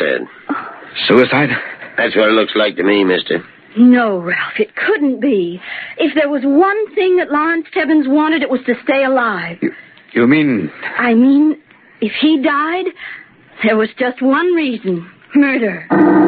said. Suicide? That's what it looks like to me, mister. No, Ralph, it couldn't be. If there was one thing that Lawrence Stebbins wanted, it was to stay alive. You mean... I mean, if he died, there was just one reason. Murder.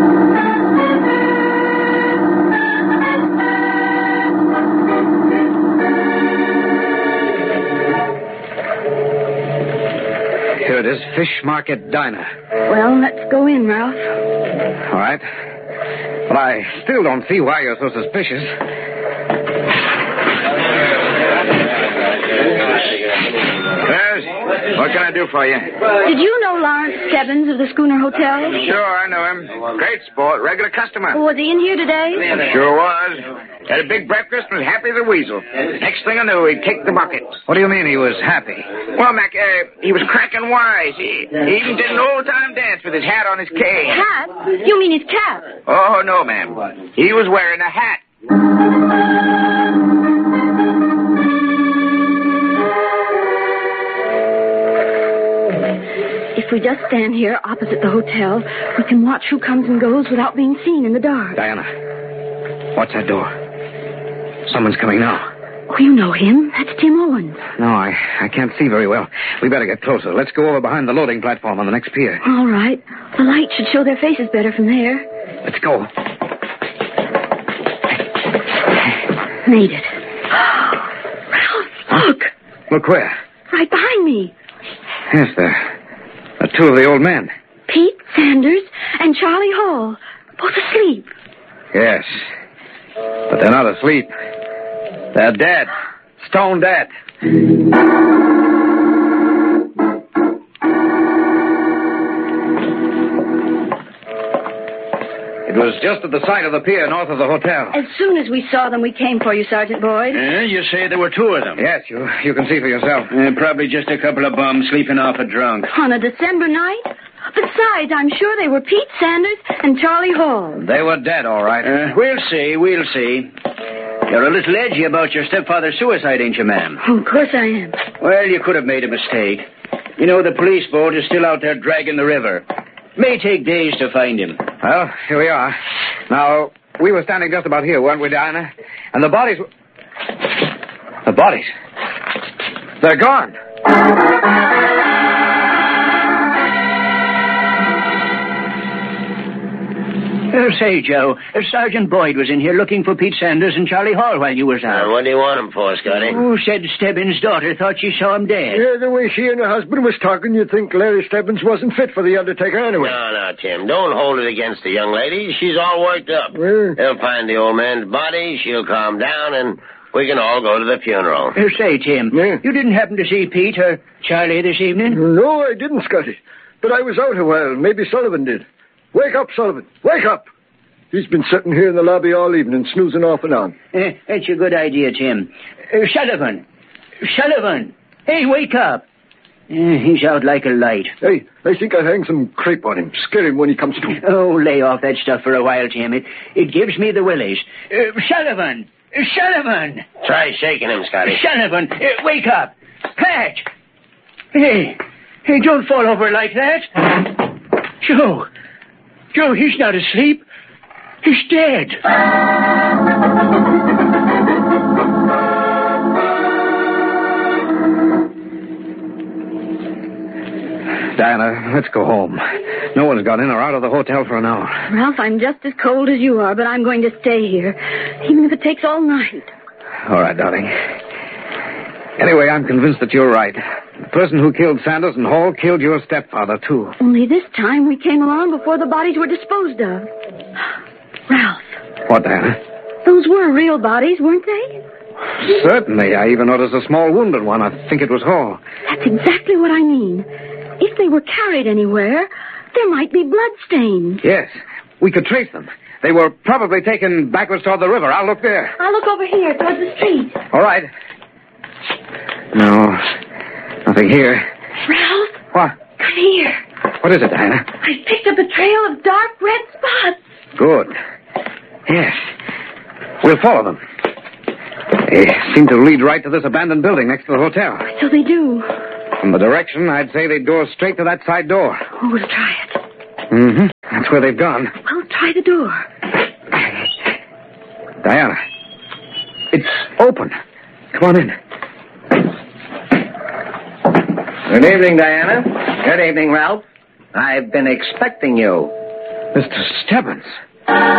Here it is, Fish Market Diner. Well, let's go in, Ralph. All right. But I still don't see why you're so suspicious. Yes? What can I do for you? Did you know Lawrence Stebbins of the Schooner Hotel? Sure, I know him. Great sport, regular customer. Was he in here today? Sure was. Had a big breakfast and was happy as a weasel. Next thing I knew, he'd kicked the bucket. What do you mean he was happy? Well, Mac, he was cracking wise. He even did an old-time dance with his hat on his cane. Hat? You mean his cap? Oh, no, ma'am. He was wearing a hat. If we just stand here opposite the hotel, we can watch who comes and goes without being seen in the dark. Diana, watch that door. Someone's coming now. Oh, you know him. That's Tim Owens. No, I can't see very well. We better get closer. Let's go over behind the loading platform on the next pier. All right. The light should show their faces better from there. Let's go. Made it. Ralph, look. Look where? Right behind me. Yes, there. Two of the old men. Pete Sanders and Charlie Hall. Both asleep. Yes. But they're not asleep. They're dead. Stone dead. It was just at the side of the pier north of the hotel. As soon as we saw them, we came for you, Sergeant Boyd. You say there were two of them? Yes, you can see for yourself. Probably just a couple of bums sleeping off a drunk. On a December night? Besides, I'm sure they were Pete Sanders and Charlie Hall. They were dead, all right. We'll see. You're a little edgy about your stepfather's suicide, ain't you, ma'am? Oh, of course I am. Well, you could have made a mistake. You know, the police boat is still out there dragging the river. May take days to find him. Well, here we are. Now, we were standing just about here, weren't we, Diana? And the bodies... The bodies? They're gone. Say, Joe, Sergeant Boyd was in here looking for Pete Sanders and Charlie Hall while you was out. What do you want him for, Scotty? Oh, said Stebbins' daughter thought she saw him dead. Yeah, the way she and her husband was talking, you'd think Larry Stebbins wasn't fit for the undertaker anyway. No, Tim. Don't hold it against the young lady. She's all worked up. Well, They'll find the old man's body, she'll calm down, and we can all go to the funeral. Say, Tim, Yeah? you didn't happen to see Pete or Charlie this evening? no, I didn't, Scotty. But I was out a while. Maybe Sullivan did. Wake up, Sullivan. Wake up! He's been sitting here in the lobby all evening, snoozing off and on. That's a good idea, Tim. Sullivan! Hey, wake up! He's out like a light. Hey, I think I'll hang some crepe on him. Scare him when he comes to. Oh, lay off that stuff for a while, Tim. It gives me the willies. Sullivan! Try shaking him, Scotty. Sullivan, wake up! Patch! Hey, don't fall over like that. Joe, he's not asleep. He's dead. Diana, let's go home. No one's got in or out of the hotel for an hour. Ralph, I'm just as cold as you are, but I'm going to stay here, even if it takes all night. All right, darling. Anyway, I'm convinced that you're right. The person who killed Sanders and Hall killed your stepfather, too. Only this time we came along before the bodies were disposed of. Ralph. What, Diana? Those were real bodies, weren't they? Certainly. I even noticed a small wounded one. I think it was Hall. That's exactly what I mean. If they were carried anywhere, there might be bloodstains. Yes. We could trace them. They were probably taken backwards toward the river. I'll look there. I'll look over here, towards the street. All right. No. Nothing here. Ralph? What? Come here. What is it, Diana? I picked up a trail of dark red spots. Good. Yes. We'll follow them. They seem to lead right to this abandoned building next to the hotel. So they do. From the direction, I'd say they'd go straight to that side door. Oh, we'll try it. Mm-hmm. That's where they've gone. Well, try the door. Diana. It's open. Come on in. Good evening, Diana. Good evening, Ralph. I've been expecting you. Mr. Stebbins.